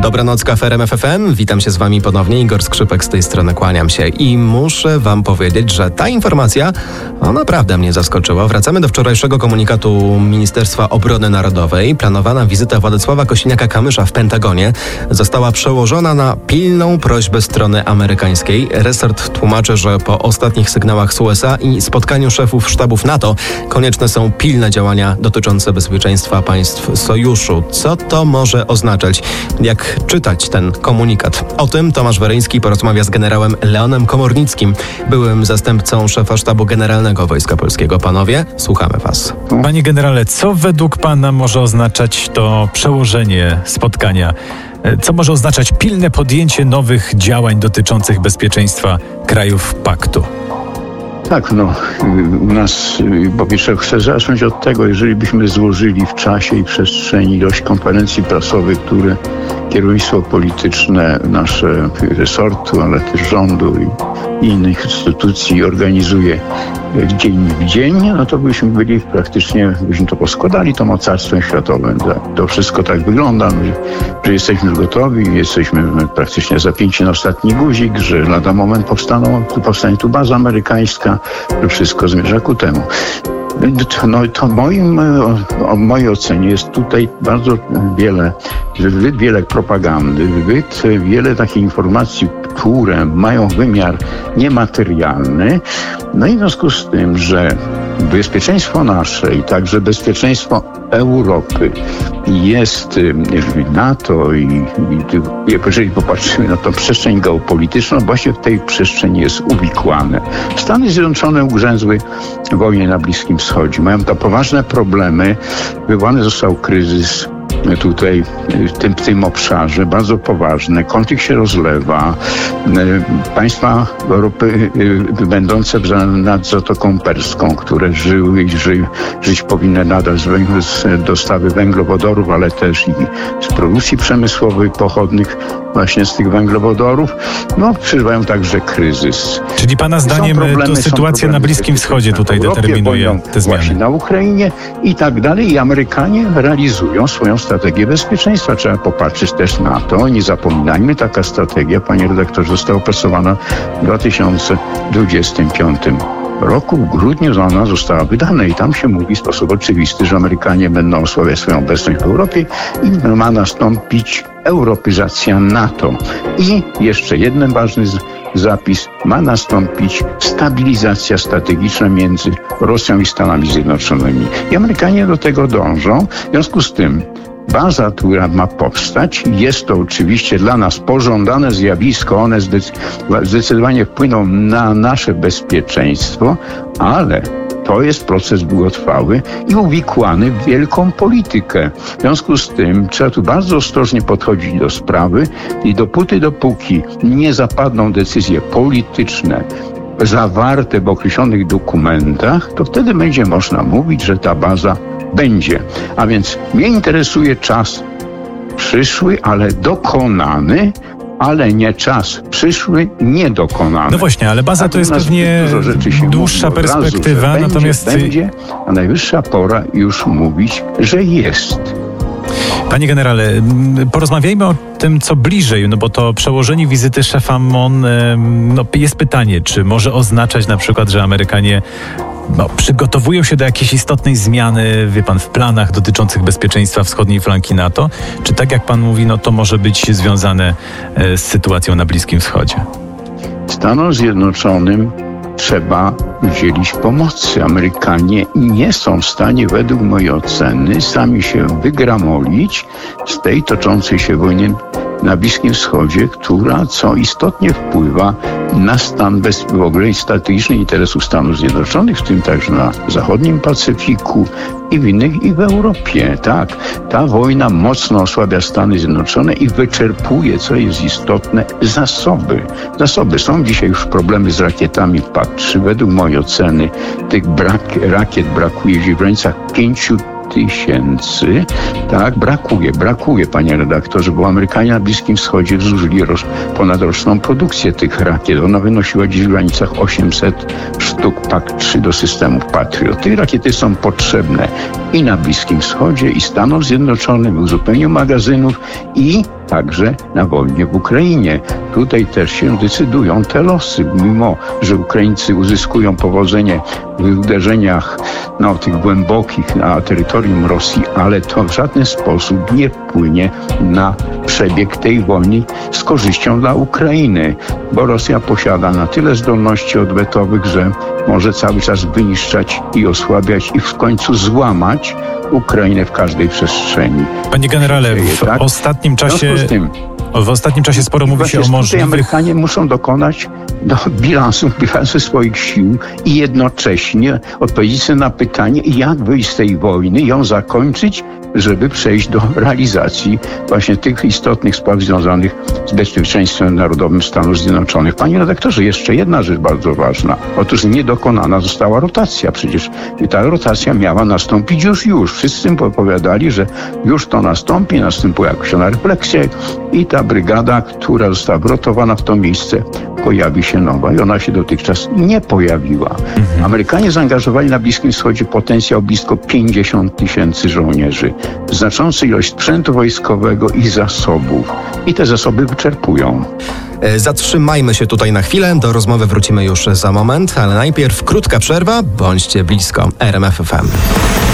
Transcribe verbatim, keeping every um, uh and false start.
Dobranoc, Kafe R M F F M. Witam się z wami ponownie. Igor Skrzypek z tej strony, kłaniam się. I muszę wam powiedzieć, że ta informacja o, naprawdę mnie zaskoczyła. Wracamy do wczorajszego komunikatu Ministerstwa Obrony Narodowej. Planowana wizyta Władysława Kosiniaka-Kamysza w Pentagonie została przełożona na pilną prośbę strony amerykańskiej. Resort tłumaczy, że po ostatnich sygnałach z U S A i spotkaniu szefów sztabów NATO konieczne są pilne działania dotyczące bezpieczeństwa państw sojuszu. Co to może oznaczać? Jak czytać ten komunikat? O tym Tomasz Weryński porozmawia z generałem Leonem Komornickim, byłym zastępcą szefa Sztabu Generalnego Wojska Polskiego. Panowie, słuchamy was. Panie generale, co według pana może oznaczać to przełożenie spotkania? Co może oznaczać pilne podjęcie nowych działań dotyczących bezpieczeństwa krajów paktu? Tak, no, u nas, po pierwsze chcę zacząć od tego, jeżeli byśmy złożyli w czasie i przestrzeni ilość konferencji prasowych, które kierownictwo polityczne, nasze resortu, ale też rządu i innych instytucji organizuje dzień w dzień, no to byśmy byli praktycznie, byśmy to poskładali, to mocarstwem światowym. To wszystko tak wygląda, że jesteśmy już gotowi, jesteśmy praktycznie zapięci na ostatni guzik, że lada moment powstaną, powstanie tu baza amerykańska, że wszystko zmierza ku temu. No to moim, o mojej ocenie jest tutaj bardzo wiele, zbyt wiele propagandy, zbyt wiele takich informacji, które mają wymiar niematerialny. No i w związku z tym, że bezpieczeństwo nasze i także bezpieczeństwo Europy jest NATO i, i jeżeli popatrzymy na tą przestrzeń geopolityczną, właśnie w tej przestrzeni jest uwikłane. Stany Zjednoczone ugrzęzły w wojnie na Bliskim Wschodzie. Mają tam poważne problemy. Wywołany został kryzys tutaj w tym, w tym obszarze, bardzo poważne. Konflikt się rozlewa. Państwa Europy będące nad Zatoką Perską, które żyły i ży, żyć powinny nadal z, węgl, z dostawy węglowodorów, ale też i z produkcji przemysłowej pochodnych właśnie z tych węglowodorów, no przeżywają także kryzys. Czyli pana zdaniem problemy, to sytuacja na Bliskim Wschodzie tutaj Europie, determinuje te zmiany? Właśnie na Ukrainie i tak dalej. I Amerykanie realizują swoją strategię bezpieczeństwa. Trzeba popatrzeć też na to. Nie zapominajmy, taka strategia, panie redaktorze, została opracowana w dwa tysiące dwudziestym piątym roku. W grudniu ona została wydana i tam się mówi w sposób oczywisty, że Amerykanie będą osłabiać swoją obecność w Europie i ma nastąpić europyzacja NATO. I jeszcze jeden ważny zapis, ma nastąpić stabilizacja strategiczna między Rosją i Stanami Zjednoczonymi. I Amerykanie do tego dążą. W związku z tym baza, która ma powstać, jest to oczywiście dla nas pożądane zjawisko, one zdecydowanie wpłyną na nasze bezpieczeństwo, ale to jest proces długotrwały i uwikłany w wielką politykę. W związku z tym trzeba tu bardzo ostrożnie podchodzić do sprawy i dopóty, dopóki nie zapadną decyzje polityczne zawarte w określonych dokumentach, to wtedy będzie można mówić, że ta baza będzie. A więc mnie interesuje czas przyszły, ale dokonany, ale nie czas przyszły, niedokonany. No właśnie, ale baza to jest pewnie dłuższa perspektywa, razu, natomiast... Będzie, będzie, a najwyższa pora już mówić, że jest. Panie generale, porozmawiajmy o tym, co bliżej, no bo to przełożenie wizyty szefa M O N, no jest pytanie, czy może oznaczać na przykład, że Amerykanie no, przygotowują się do jakiejś istotnej zmiany, wie pan, w planach dotyczących bezpieczeństwa wschodniej flanki NATO, czy tak jak pan mówi, no to może być związane z sytuacją na Bliskim Wschodzie? Stanom Zjednoczonym trzeba udzielić pomocy. Amerykanie nie są w stanie, według mojej oceny, sami się wygramolić z tej toczącej się wojny na Bliskim Wschodzie, która co istotnie wpływa na stan bez, w ogóle strategicznych interesów Stanów Zjednoczonych, w tym także na zachodnim Pacyfiku i w innych, i w Europie. Tak, ta wojna mocno osłabia Stany Zjednoczone i wyczerpuje, co jest istotne, zasoby. Zasoby. Są dzisiaj już problemy z rakietami P A D trzy. Według mojej oceny tych brak, rakiet brakuje w granicach pięciu tysięcy, tak, brakuje, brakuje, panie redaktorze, bo Amerykanie na Bliskim Wschodzie zużyli roz, ponadroczną produkcję tych rakiet. Ona wynosiła dziś w granicach osiemset sztuk P A D trzy do systemów Patriot. Te rakiety są potrzebne i na Bliskim Wschodzie, i Stanom Zjednoczonym, w uzupełnieniu magazynów, i także na wojnie w Ukrainie. Tutaj też się decydują te losy, mimo że Ukraińcy uzyskują powodzenie w uderzeniach no, tych głębokich na terytorium Rosji, ale to w żaden sposób nie wpłynie na przebieg tej wojny z korzyścią dla Ukrainy, bo Rosja posiada na tyle zdolności odwetowych, że może cały czas wyniszczać i osłabiać i w końcu złamać Ukrainę w każdej przestrzeni. Panie generale, w tak? ostatnim czasie... W tym, W ostatnim czasie sporo mówi się o możliwych... Amerykanie muszą dokonać do bilansu, bilansu swoich sił i jednocześnie odpowiedzieć sobie na pytanie, jak wyjść z tej wojny, ją zakończyć, żeby przejść do realizacji właśnie tych istotnych spraw związanych z bezpieczeństwem narodowym Stanów Zjednoczonych. Panie redaktorze, jeszcze jedna rzecz bardzo ważna. Otóż niedokonana została rotacja. Przecież ta rotacja miała nastąpić już, już. Wszyscy powiadali, że już to nastąpi, następuje jakaś refleksja i ta brygada, która została wrotowana w to miejsce, pojawi się nowa i ona się dotychczas nie pojawiła. Mhm. Amerykanie zaangażowali na Bliskim Wschodzie potencjał blisko pięćdziesiąt tysięcy żołnierzy, znaczącą ilość sprzętu wojskowego i zasobów. I te zasoby wyczerpują. Zatrzymajmy się tutaj na chwilę, do rozmowy wrócimy już za moment, ale najpierw krótka przerwa, bądźcie blisko R M F F M.